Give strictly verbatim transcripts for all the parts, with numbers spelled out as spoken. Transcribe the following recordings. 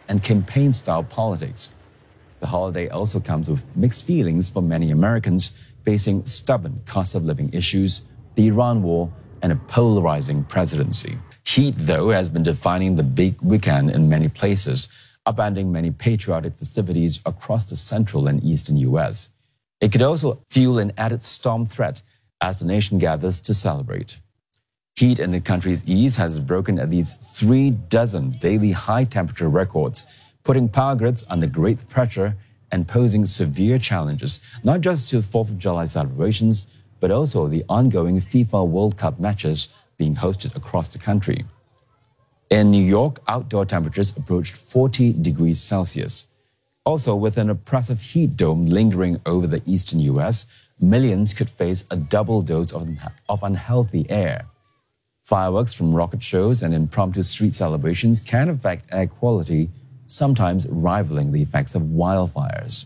and campaign-style politics. The holiday also comes with mixed feelings for many Americans facing stubborn cost-of-living issues, the Iran war, and a polarizing presidency. Heat, though, has been defining the big weekend in many places, upending many patriotic festivities across the central and eastern U S. It could also fuel an added storm threat as the nation gathers to celebrate. Heat in the country's east has broken at least three dozen daily high-temperature records, putting power grids under great pressure and posing severe challenges, not just to fourth of July celebrations, but also the ongoing FIFA World Cup matches being hosted across the country. In New York, outdoor temperatures approached forty degrees Celsius. Also, with an oppressive heat dome lingering over the eastern U S, millions could face a double dose of, of unhealthy air. Fireworks from rocket shows and impromptu street celebrations can affect air quality, sometimes rivaling the effects of wildfires.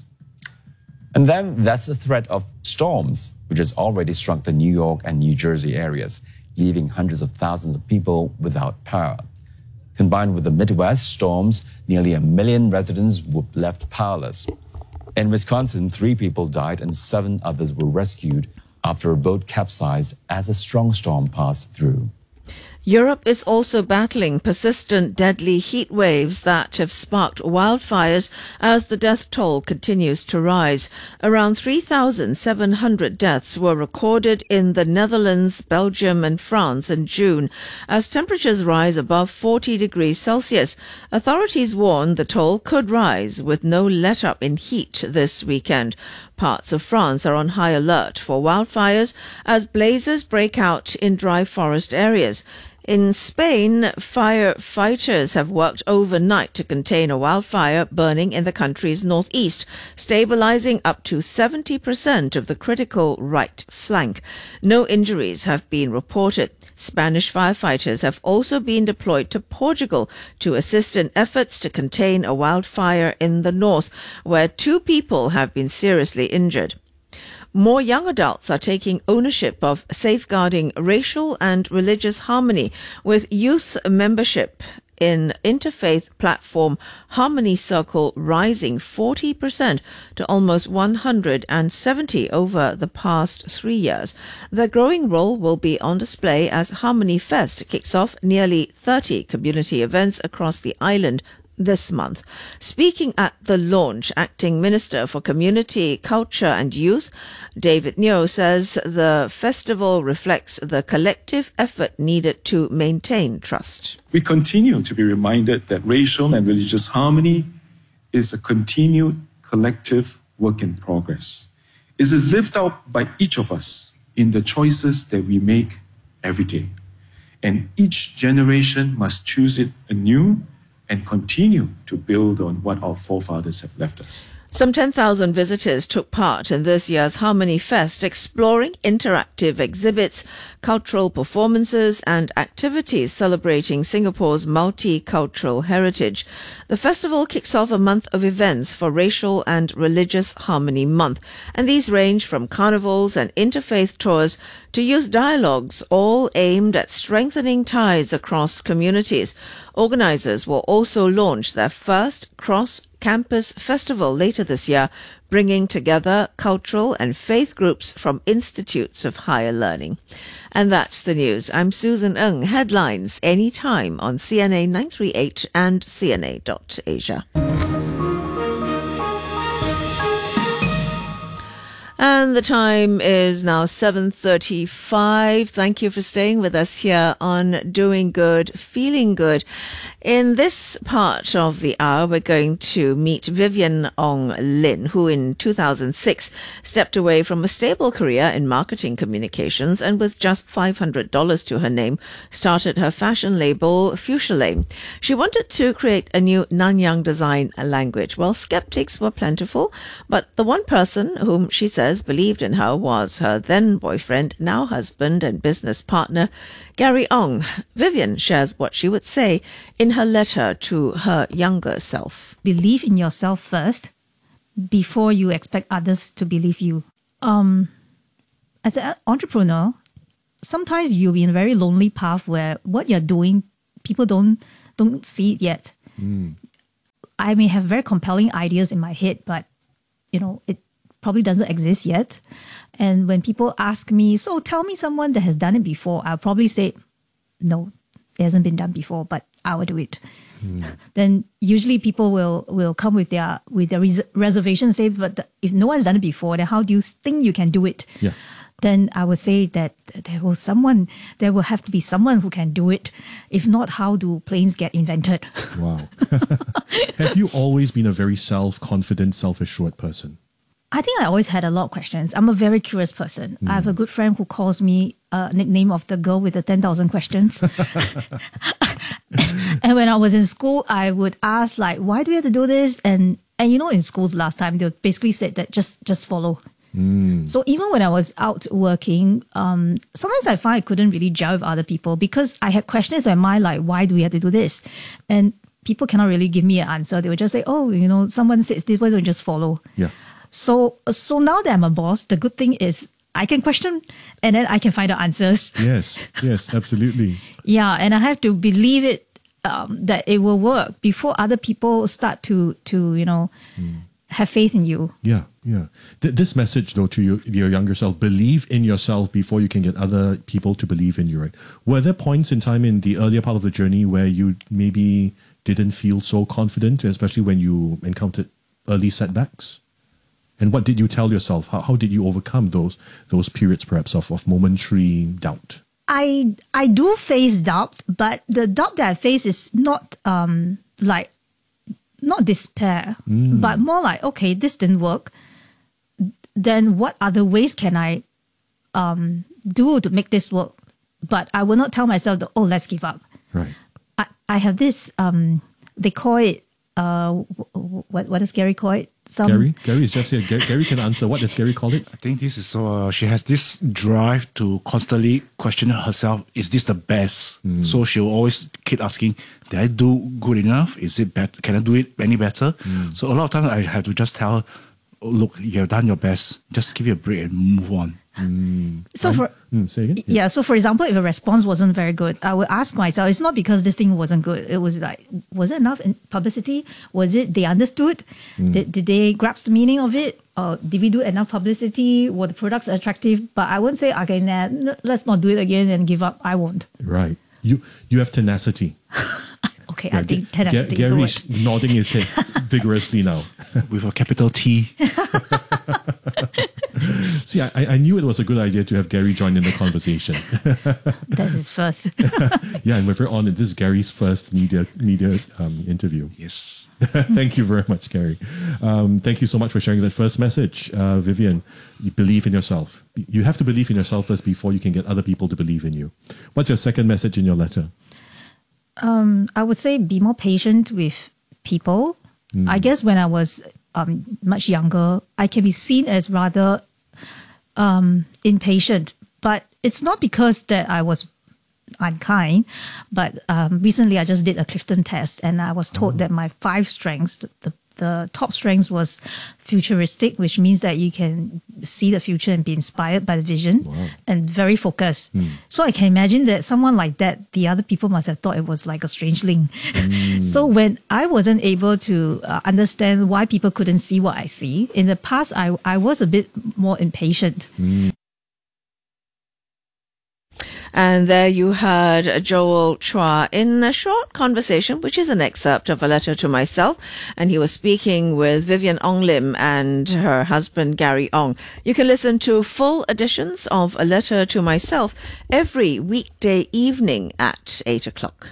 And then that's the threat of storms, which has already struck the New York and New Jersey areas, leaving hundreds of thousands of people without power. Combined with the Midwest storms, nearly a million residents were left powerless. In Wisconsin, three people died and seven others were rescued after a boat capsized as a strong storm passed through. Europe is also battling persistent deadly heat waves that have sparked wildfires as the death toll continues to rise. Around three thousand seven hundred deaths were recorded in the Netherlands, Belgium and France in June. As temperatures rise above forty degrees Celsius, authorities warn the toll could rise with no let-up in heat this weekend. Parts of France are on high alert for wildfires as blazes break out in dry forest areas. In Spain, firefighters have worked overnight to contain a wildfire burning in the country's northeast, stabilizing up to seventy percent of the critical right flank. No injuries have been reported. Spanish firefighters have also been deployed to Portugal to assist in efforts to contain a wildfire in the north, where two people have been seriously injured. More young adults are taking ownership of safeguarding racial and religious harmony, with youth membership in interfaith platform Harmony Circle rising forty percent to almost one hundred seventy over the past three years. Their growing role will be on display as Harmony Fest kicks off nearly thirty community events across the island this month. Speaking at the launch, Acting Minister for Community, Culture and Youth, David Neo, says the festival reflects the collective effort needed to maintain trust. We continue to be reminded that racial and religious harmony is a continued collective work in progress. It is lived out by each of us in the choices that we make every day. And each generation must choose it anew and continue to build on what our forefathers have left us. Some ten thousand visitors took part in this year's Harmony Fest, exploring interactive exhibits, cultural performances and activities celebrating Singapore's multicultural heritage. The festival kicks off a month of events for Racial and Religious Harmony Month, and these range from carnivals and interfaith tours to youth dialogues, all aimed at strengthening ties across communities. Organisers will also launch their first cross-campus festival later this year, bringing together cultural and faith groups from institutes of higher learning. And that's the news. I'm Susan Ng. Headlines anytime on C N A nine three eight and C N A dot Asia. And the time is now seven thirty-five. Thank you for staying with us here on Doing Good, Feeling Good. In this part of the hour, we're going to meet Vivian Ong Lin, who in two thousand six stepped away from a stable career in marketing communications and with just five hundred dollars to her name, started her fashion label Fuchsia Lane. She wanted to create a new Nanyang design language. Well, skeptics were plentiful, but the one person whom she says believed in her was her then boyfriend, now husband and business partner, Gary Ong. Vivian shares what she would say in her letter to her younger self. Believe in yourself first before you expect others to believe you. Um, as an entrepreneur, sometimes you'll be in a very lonely path where what you're doing, people don't don't see it yet. Mm. I may have very compelling ideas in my head, but, you know, it probably doesn't exist yet. And when people ask me, so tell me someone that has done it before, I'll probably say, no, it hasn't been done before, but I will do it. Mm. Then usually people will, will come with their with their res- reservation, say, but the, if no one's done it before, then how do you think you can do it? Yeah. Then I would say that there will someone, there will have to be someone who can do it. If not, how do planes get invented? Wow. Have you always been a very self-confident, self-assured person? I think I always had a lot of questions. I'm a very curious person. Mm. I have a good friend who calls me a nickname of the girl with the ten thousand questions. And when I was in school, I would ask, like, why do we have to do this? And, and you know, in schools last time, they basically said that just, just follow. Mm. So even when I was out working, um, sometimes I find I couldn't really gel with other people because I had questions in my mind, like, why do we have to do this? And people cannot really give me an answer. They would just say, oh, you know, someone says this, why don't you just follow? Yeah. So, so now that I'm a boss, the good thing is I can question and then I can find the answers. Yes, yes, absolutely. Yeah, and I have to believe it, um, that it will work before other people start to, to you know, mm. have faith in you. Yeah, yeah. Th- this message, though, to you, your younger self, believe in yourself before you can get other people to believe in you, right? Were there points in time in the earlier part of the journey where you maybe didn't feel so confident, especially when you encountered early setbacks? And what did you tell yourself? How how did you overcome those those periods, perhaps, of, of momentary doubt? I I do face doubt, but the doubt that I face is not um like not despair, mm. but more like, okay, this didn't work. Then what other ways can I um do to make this work? But I will not tell myself that, oh, let's give up. Right. I, I have this um they call it uh what what does Gary call it? Some, Gary? Gary is just here. Gary, Gary can answer. What does Gary call it? I think this is, uh, she has this drive to constantly question herself, is this the best? Mm. So she'll always keep asking, did I do good enough? Is it better? Can I do it any better? Mm. So a lot of times I have to just tell her, oh, look, you have done your best. Just give it a break and move on. Mm. So for mm, say again? Yeah. yeah, so for example, if a response wasn't very good, I would ask myself, it's not because this thing wasn't good. It was like, was it enough in publicity? Was it they understood? Mm. Did, did they grasp the meaning of it? Or did we do enough publicity? Were the products attractive? But I wouldn't say, okay, nah, let's not do it again and give up. I won't. Right. You you have tenacity. Okay, yeah, I think tenacity G- is the Gary's word. nodding his head vigorously now. With a capital T. See, I, I knew it was a good idea to have Gary join in the conversation. That's his first. Yeah, and we're very honored. This is Gary's first media media um, interview. Yes. Thank you very much, Gary. Um, thank you so much for sharing that first message, uh, Vivian. You believe in yourself. You have to believe in yourself first before you can get other people to believe in you. What's your second message in your letter? Um, I would say be more patient with people. Mm. I guess when I was um, much younger, I can be seen as rather um, impatient. But it's not because that I was unkind. But um, recently I just did a Clifton test and I was told oh. that my five strengths, the, the, the top strengths was futuristic, which means that you can see the future and be inspired by the vision. Wow. And very focused. Mm. So I can imagine that someone like that, the other people must have thought it was like a strangeling. Mm. So when I wasn't able to uh, understand why people couldn't see what I see, in the past I, I was a bit more impatient. Mm. And there you heard Joel Chua in a short conversation, which is an excerpt of a letter to myself. And he was speaking with Vivian Ong Lim and her husband, Gary Ong. You can listen to full editions of A Letter to Myself every weekday evening at eight o'clock.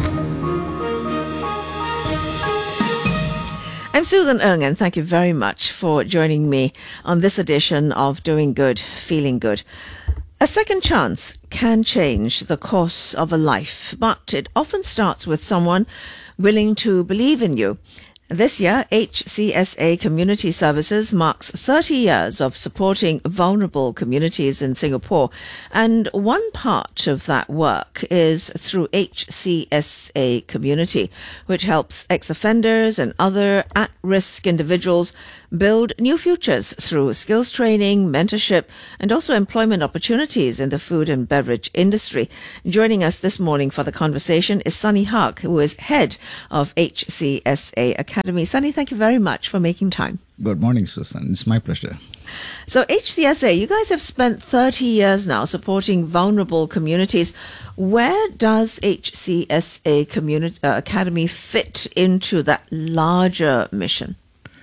I'm Susan Ng, and thank you very much for joining me on this edition of Doing Good, Feeling Good. A second chance can change the course of a life, but it often starts with someone willing to believe in you. This year, H C S A Community Services marks thirty years of supporting vulnerable communities in Singapore, and one part of that work is through H C S A Community, which helps ex-offenders and other at-risk individuals build new futures through skills training, mentorship, and also employment opportunities in the food and beverage industry. Joining us this morning for the conversation is Sunny Hug, who is head of H C S A Academy. Academy. Sunny, thank you very much for making time. Good morning, Susan. It's my pleasure. So H C S A, you guys have spent thirty years now supporting vulnerable communities. Where does H C S A Community uh, Academy fit into that larger mission?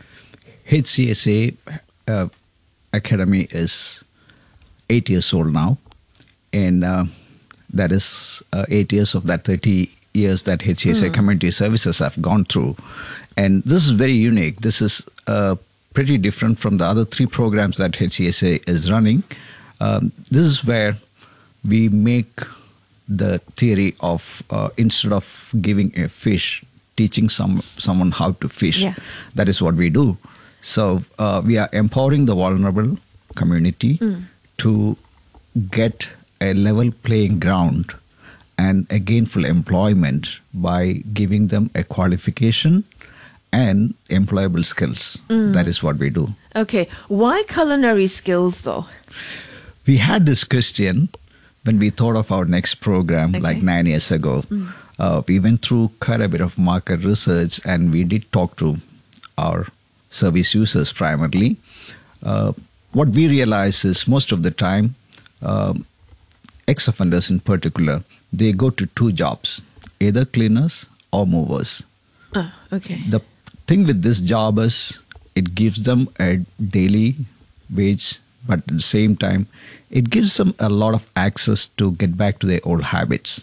H C S A uh, Academy is eight years old now, and uh, that is uh, eight years of that thirty years that H C S A mm. Community Services have gone through. And this is very unique. This is uh, pretty different from the other three programs that H C S A is running. Um, this is where we make the theory of uh, instead of giving a fish, teaching some someone how to fish. Yeah. That is what we do. So uh, we are empowering the vulnerable community mm. to get a level playing ground and a gainful employment by giving them a qualification and employable skills. Mm. That is what we do. Okay. Why culinary skills, though? We had this question when we thought of our next program, okay. like nine years ago. Mm. Uh, we went through quite a bit of market research, and we did talk to our service users primarily. Uh, what we realize is most of the time, um, ex-offenders in particular, they go to two jobs, either cleaners or movers. Oh, okay. The thing with this job is it gives them a daily wage, but at the same time, it gives them a lot of access to get back to their old habits.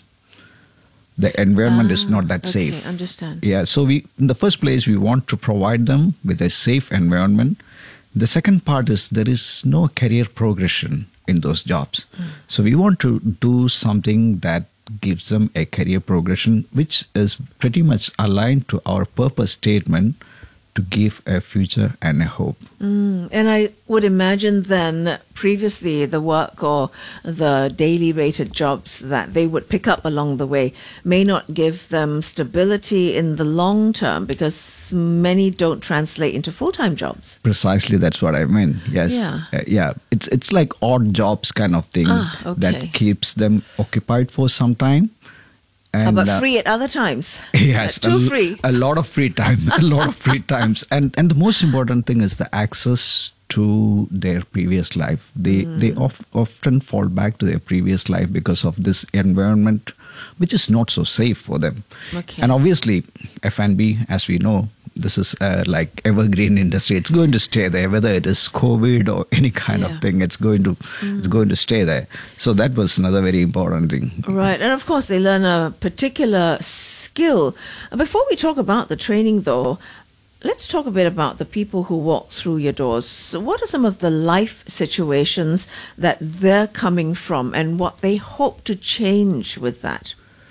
The environment ah, is not that okay, safe. Understand. Yeah, so we, in the first place, we want to provide them with a safe environment. The second part is there is no career progression in those jobs. Mm. So we want to do something that gives them a career progression, which is pretty much aligned to our purpose statement to give a future and a hope. Mm, and I would imagine then previously the work or the daily rated jobs that they would pick up along the way may not give them stability in the long term because many don't translate into full-time jobs. Precisely, that's what I mean. Yes. Yeah. Uh, yeah. It's it's like odd jobs kind of thing ah, okay. that keeps them occupied for some time. And, How about uh, free at other times? Yes, too a, free. A lot of free time, a lot of free times, and and the most important thing is the access to their previous life. They mm. they of, often fall back to their previous life because of this environment, which is not so safe for them. Okay. And obviously, F and B, as we know, this is uh, like evergreen industry. It's going to stay there, whether it is COVID or any kind yeah. of thing. It's going to mm. it's going to stay there. So that was another very important thing. Right, and of course they learn a particular skill. Before we talk about the training, though, let's talk a bit about the people who walk through your doors. So what are some of the life situations that they're coming from, and what they hope to change with that?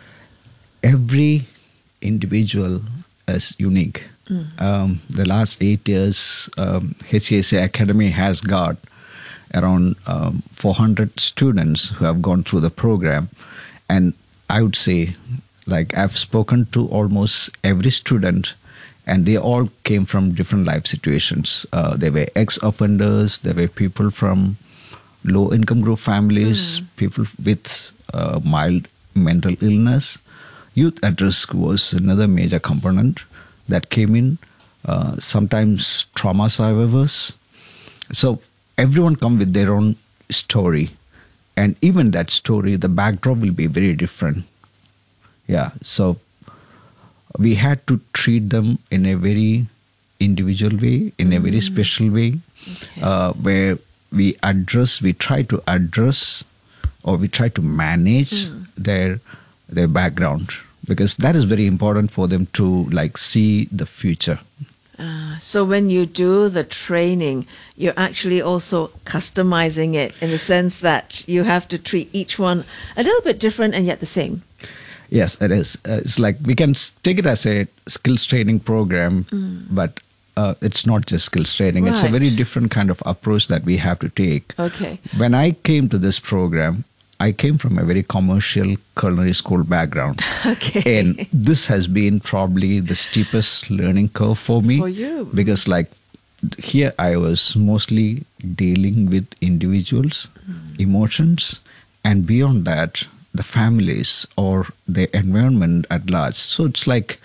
Every individual is unique. Mm. Um, the last eight years, um, H C S A Academy has got around um, four hundred students who have gone through the program. And I would say, like, I've spoken to almost every student, and they all came from different life situations. Uh, they were ex-offenders, there were people from low-income group families, mm. people with uh, mild mental illness. Youth at risk was another major component that came in, uh, sometimes trauma survivors. So everyone come with their own story. And even that story, the backdrop will be very different. Yeah, so we had to treat them in a very individual way, in mm. a very special way, okay. uh, where we address, we try to address, or we try to manage mm. their their background. Because that is very important for them to like see the future. Uh, so when you do the training, you're actually also customizing it in the sense that you have to treat each one a little bit different and yet the same. Yes, it is. Uh, it's like we can take it as a skills training program, mm. but uh, it's not just skills training. Right. It's a very different kind of approach that we have to take. Okay. When I came to this program, I came from a very commercial culinary school background. Okay. And this has been probably the steepest learning curve for me. For you. Because like here I was mostly dealing with individuals, mm. emotions, and beyond that, the families or the environment at large. So it's like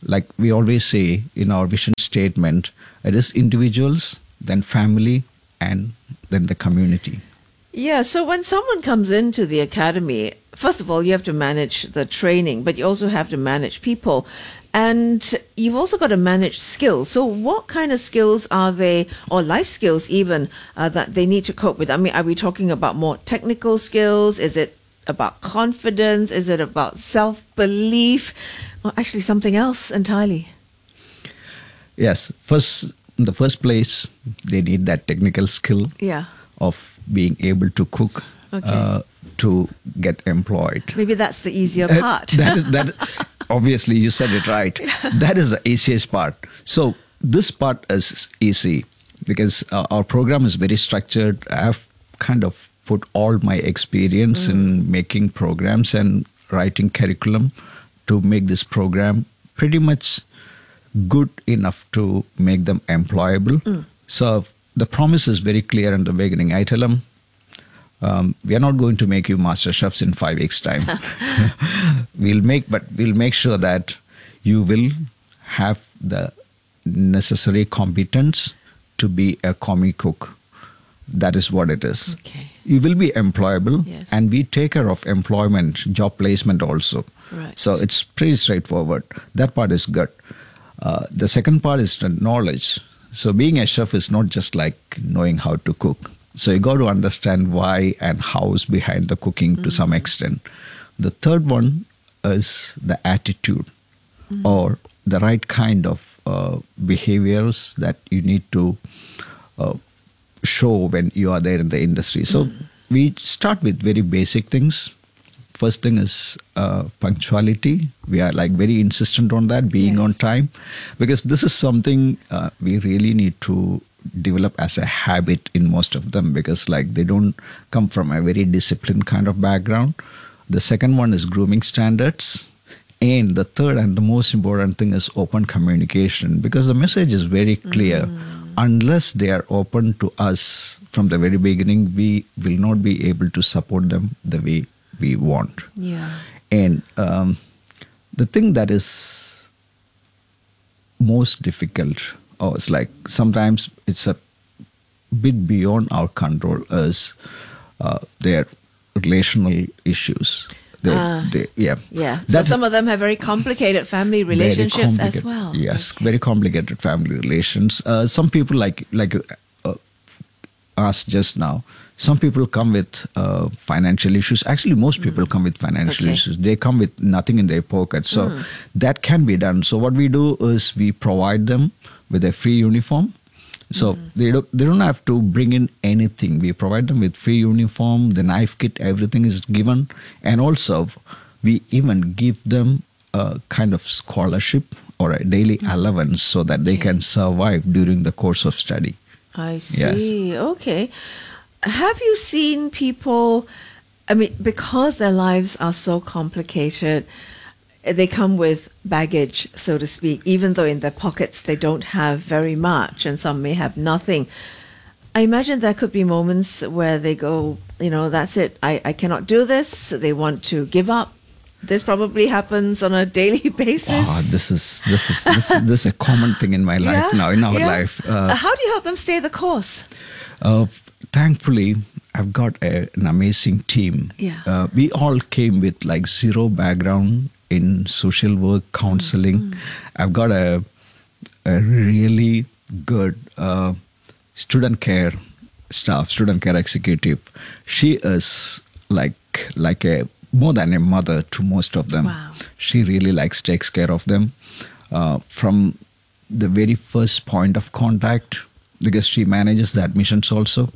like we always say in our vision statement, it is individuals, then family, and then the community. Yeah, so when someone comes into the academy, first of all, you have to manage the training, but you also have to manage people. And you've also got to manage skills. So what kind of skills are they, or life skills even, uh, that they need to cope with? I mean, are we talking about more technical skills? Is it about confidence? Is it about self-belief? Or actually something else entirely? Yes. First, in the first place, they need that technical skill Yeah. of being able to cook, Okay. uh, to get employed. Maybe that's the easier Uh, part. that is that. Obviously, you said it right. That is the easiest part. So this part is easy because uh, our program is very structured. I've kind of put all my experience mm. in making programs and writing curriculum to make this program pretty much good enough to make them employable. Mm. So the promise is very clear in the beginning. I tell them, Um, we are not going to make you master chefs in five weeks' time. we'll make, but we'll make sure that you will have the necessary competence to be a commie cook. That is what it is. Okay. You will be employable, Yes. and we take care of employment, job placement also. Right. So it's pretty straightforward. That part is good. Uh, the second part is the knowledge. So being a chef is not just like knowing how to cook. So you got to understand why and how's behind the cooking to mm. some extent. The third one is the attitude mm. or the right kind of uh, behaviors that you need to uh, show when you are there in the industry. So mm. we start with very basic things. First thing is uh, punctuality. We are like very insistent on that, being yes. on time, because this is something uh, we really need to develop as a habit in most of them, because like they don't come from a very disciplined kind of background. The second one is grooming standards. And the third and the most important thing is open communication, because the message is very clear. Mm. Unless they are open to us from the very beginning, we will not be able to support them the way we want. Yeah. And um, the thing that is most difficult, or it's like sometimes it's a bit beyond our control, is uh, their relational issues. They, Ah. they, yeah. Yeah. So That's some of them have very complicated family very relationships as complicated- well. Yes, very complicated family relations. Uh, some people like like uh, asked just now. Some people come with uh, financial issues. Actually, most people come with financial Okay. issues. They come with nothing in their pocket. So Mm. that can be done. So what we do is we provide them with a free uniform. So Mm. they don't they don't have to bring in anything. We provide them with free uniform, the knife kit, everything is given, and also we even give them a kind of scholarship or a daily allowance so that they Okay. can survive during the course of study. I Yes. see. Okay. Have you seen people, I mean, because their lives are so complicated, they come with baggage, so to speak, even though in their pockets they don't have very much, and some may have nothing. I imagine there could be moments where they go, you know, that's it, I, I cannot do this. They want to give up. This probably happens on a daily basis. Oh, this is this is this, is- this is a common thing in my life Yeah, now, in our yeah. life. Uh, Uh, How do you help them stay the course? Uh, thankfully, I've got a, an amazing team. Yeah. Uh, we all came with like zero background in social work, counseling. Mm. I've got a a really good uh, student care staff, student care executive. She is like like a more than a mother to most of them. Wow. She really likes takes care of them uh, from the very first point of contact, because she manages the admissions also,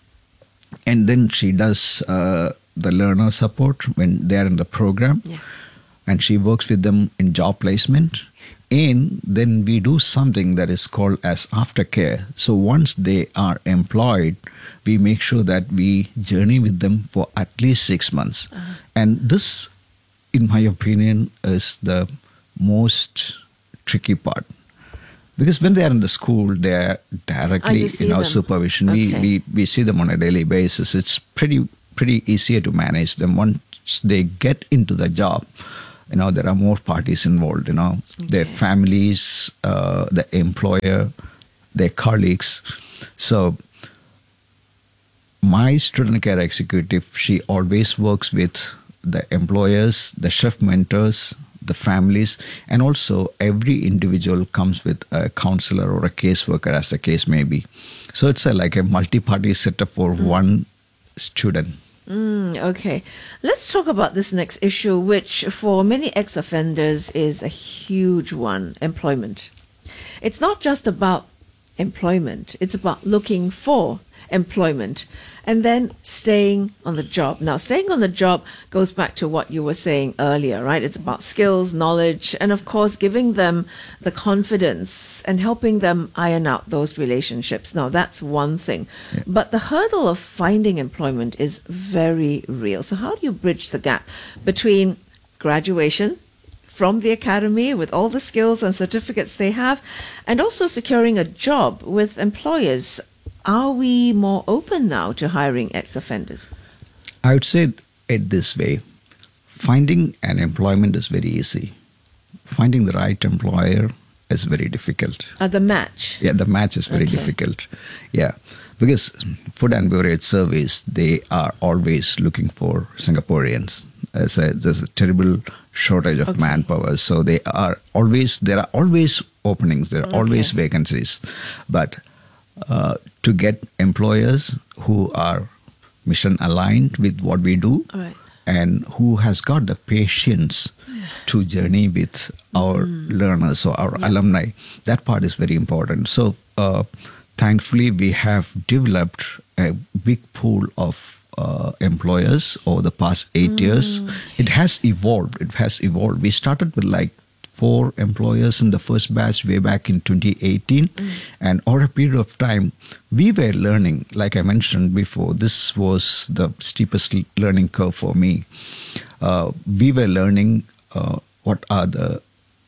and then she does uh, the learner support when they are in the program, Yeah. and she works with them in job placement. And then we do something that is called as aftercare. So once they are employed, we make sure that we journey with them for at least six months. Uh-huh. And this, in my opinion, is the most tricky part. Because when they are in the school, they are Oh, directly you see in our them. supervision. Okay. We, we we see them on a daily basis. It's pretty pretty easier to manage them. Once they get into the job, you know, there are more parties involved, you know, their families, uh, the employer, their colleagues. So my student care executive, she always works with the employers, the chef mentors, the families, and also every individual comes with a counselor or a caseworker, as the case may be. So it's a, like a multi-party setup for mm. one student. Mm, okay. Let's talk about this next issue, which for many ex-offenders is a huge one, employment. It's not just about employment, it's about looking for employment and then staying on the job. Now, staying on the job goes back to what you were saying earlier, right? It's about skills, knowledge, and of course, giving them the confidence and helping them iron out those relationships. Now, that's one thing. Yeah. But the hurdle of finding employment is very real. So how do you bridge the gap between graduation from the academy with all the skills and certificates they have, and also securing a job with employers? Are we more open now to hiring ex-offenders? I would say it this way. Finding an employment is very easy. Finding the right employer is very difficult. Uh, the match? Yeah, the match is very okay. difficult. Yeah, because food and beverage service, they are always looking for Singaporeans. There's a, there's a terrible shortage of okay. manpower. So they are always, there are always openings, there are okay. always vacancies. But Uh, to get employers who are mission aligned with what we do right. and who has got the patience to journey with our mm. learners or our yeah. alumni, that part is very important. So uh, thankfully we have developed a big pool of uh, employers over the past eight mm. years. It has evolved. It has evolved. We started with like four employers in the first batch way back in twenty eighteen. Mm. And over a period of time, we were learning, like I mentioned before, this was the steepest learning curve for me. Uh, we were learning uh, what are the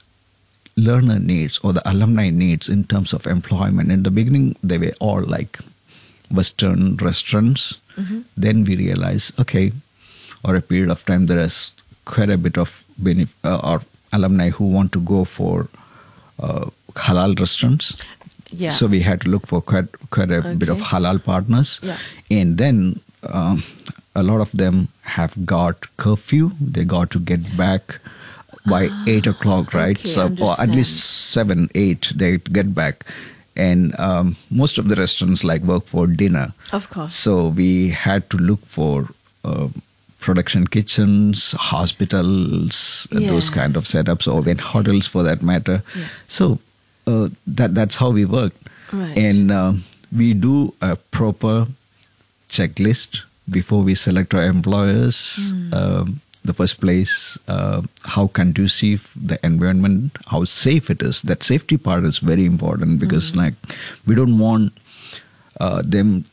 learner needs or the alumni needs in terms of employment. In the beginning, they were all like Western restaurants. Mm-hmm. Then we realized, okay, over a period of time, there is quite a bit of benefit, uh, or alumni who want to go for uh, halal restaurants. Yeah. So we had to look for quite quite a okay. bit of halal partners. Yeah. And then um, a lot of them have got curfew. They got to get back by ah, eight o'clock, right? Okay, so or at least seven, eight, they get back. And um, most of the restaurants like work for dinner. Of course. So we had to look for uh, production kitchens, hospitals, yes. those kind of setups, or even hotels for that matter. Yeah. So uh, that that's how we work. Right. And uh, we do a proper checklist before we select our employers. Mm. Um, the first place, uh, how conducive the environment, how safe it is. That safety part is very important because mm. like we don't want uh, them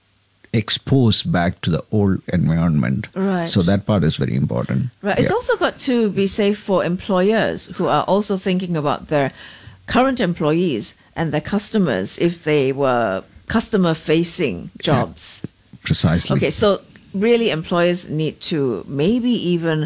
exposed back to the old environment. Right. So that part is very important. Right. It's yeah. also got to be safe for employers who are also thinking about their current employees and their customers if they were customer-facing jobs. Yeah, precisely. Okay, so really employers need to maybe even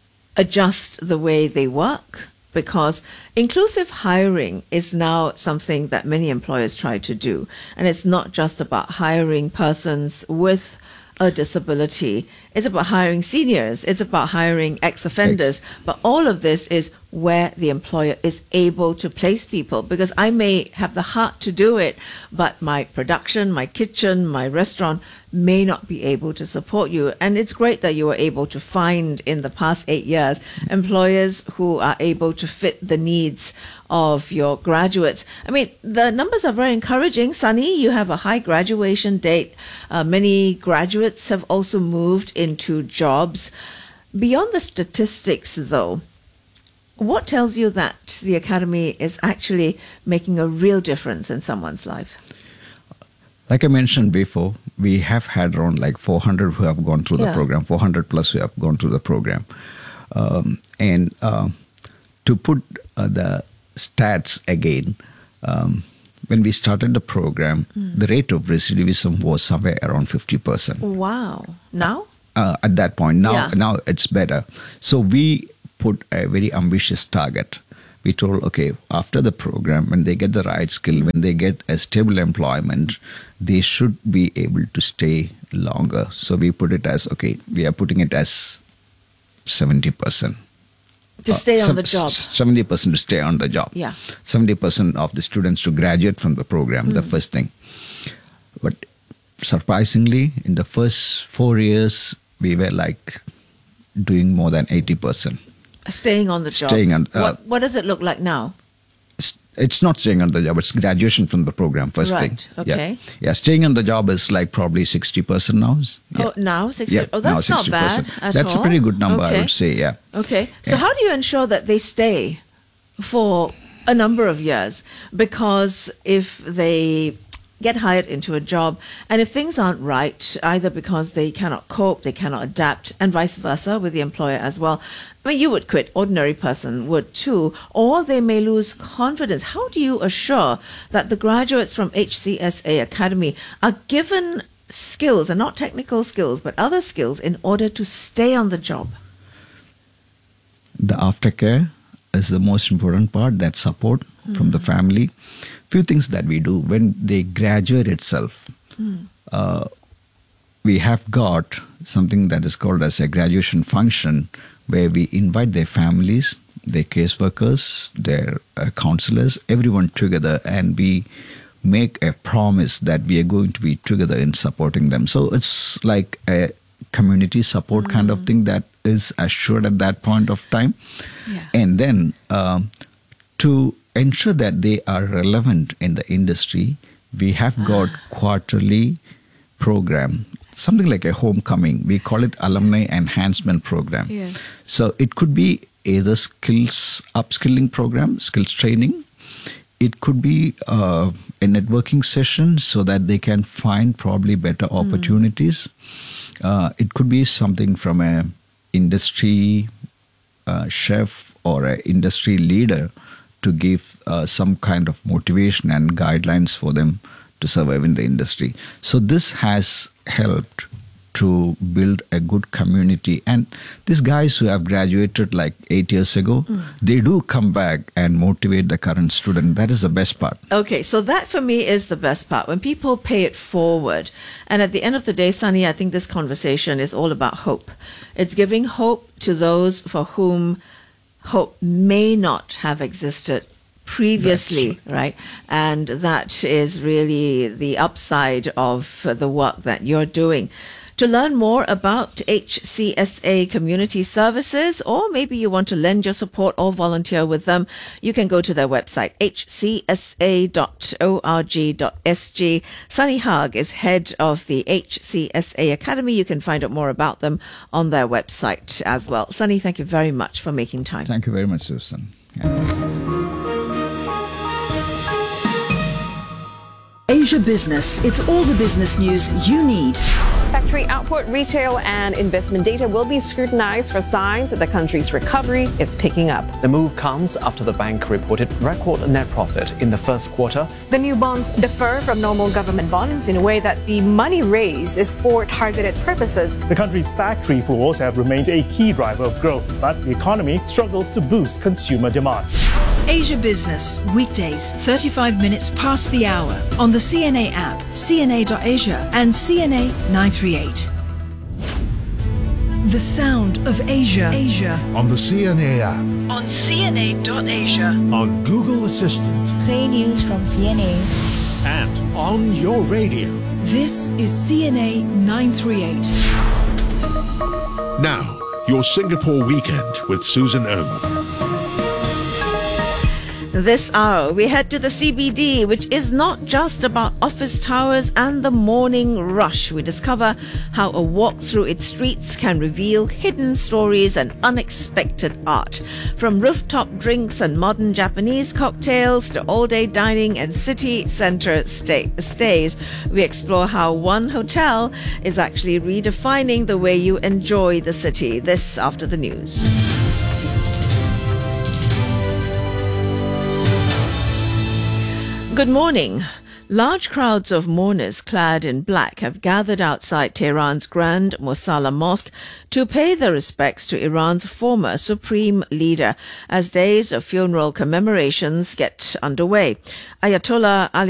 adjust the way they work, because inclusive hiring is now something that many employers try to do. And it's not just about hiring persons with a disability. It's about hiring seniors. It's about hiring ex-offenders. Ex- but all of this is where the employer is able to place people, because I may have the heart to do it, but my production, my kitchen, my restaurant may not be able to support you. And it's great that you were able to find in the past eight years employers who are able to fit the needs of your graduates. I mean, the numbers are very encouraging. Sunny, you have a high graduation date. Uh, many graduates have also moved into jobs. Beyond the statistics, though, what tells you that the Academy is actually making a real difference in someone's life? Like I mentioned before, we have had around like four hundred who have gone through yeah. the program, four hundred plus who have gone through the program. Um, and uh, to put uh, the stats again, um, when we started the program, mm. the rate of recidivism was somewhere around fifty percent. Wow. Now? Uh, at that point. Now, yeah. now it's better. So we put a very ambitious target. We told, okay, after the program, when they get the right skill, when they get a stable employment, they should be able to stay longer. So we put it as, okay, we are putting it as seventy percent. To stay Uh, on the se- job. seventy percent to stay on the job. Yeah. seventy percent of the students to graduate from the program, the first thing. But surprisingly, in the first four years, we were like doing more than eighty percent. Staying on the job. Staying on- uh, what, what does it look like now? It's, it's not staying on the job, it's graduation from the program, first Right, thing. okay. Yeah. yeah, staying on the job is like probably sixty percent now. Yeah. Oh, now sixty. Yeah, oh, now that's not bad sixty percent. at That's all. a pretty good number, Okay. I would say, yeah. Okay. So Yeah. how do you ensure that they stay for a number of years? Because if they get hired into a job and if things aren't right, either because they cannot cope, they cannot adapt, and vice versa with the employer as well, I mean, you would quit, ordinary person would too, or they may lose confidence. How do you assure that the graduates from H C S A Academy are given skills, and not technical skills, but other skills in order to stay on the job? The aftercare is the most important part, that support from the family. Few things that we do when they graduate itself. Uh, we have got something that is called as a graduation function, where we invite their families, their caseworkers, their uh, counselors, everyone together, and we make a promise that we are going to be together in supporting them. So it's like a community support kind of thing that is assured at that point of time. Yeah. And then um, to ensure that they are relevant in the industry, we have got quarterly program, something like a homecoming. We call it alumni enhancement program. Yes. So it could be either skills upskilling program, skills training. It could be uh, a networking session so that they can find probably better opportunities. Uh, it could be something from a industry uh, chef or an industry leader to give uh, some kind of motivation and guidelines for them to survive in the industry. So this has helped to build a good community. And these guys who have graduated like eight years ago, mm. they do come back and motivate the current student. That is the best part. Okay, so that for me is the best part, when people pay it forward. And at the end of the day, Sunny, I think this conversation is all about hope. It's giving hope to those for whom hope may not have existed previously, right? And that is really the upside of the work that you're doing. To learn more about H C S A Community Services, or maybe you want to lend your support or volunteer with them, you can go to their website, h c s a dot org dot s g. Sunny Haag is head of the H C S A Academy. You can find out more about them on their website as well. Sunny, thank you very much for making time. Thank you very much, Susan. Yeah. Asia Business. It's all the business news you need. Factory output, retail, and investment data will be scrutinized for signs that the country's recovery is picking up. The move comes after the bank reported record net profit in the first quarter. The new bonds differ from normal government bonds in a way that the money raised is for targeted purposes. The country's factory floors have remained a key driver of growth, but the economy struggles to boost consumer demand. Asia Business, weekdays, thirty-five minutes past the hour, on the C N A app, c n a dot asia and C N A nine three eight. The sound of Asia. Asia. On the C N A app. On c n a dot asia. On Google Assistant. Play news from C N A. And on your radio. This is C N A nine three eight. Now, your Singapore weekend with Susan Ohm. This hour, we head to the C B D, which is not just about office towers and the morning rush. We discover how a walk through its streets can reveal hidden stories and unexpected art. From rooftop drinks and modern Japanese cocktails to all-day dining and city centre stay- stays, we explore how one hotel is actually redefining the way you enjoy the city. This after the news. Good morning. Large crowds of mourners clad in black have gathered outside Tehran's Grand Mosalla Mosque to pay their respects to Iran's former supreme leader as days of funeral commemorations get underway. Ayatollah Ali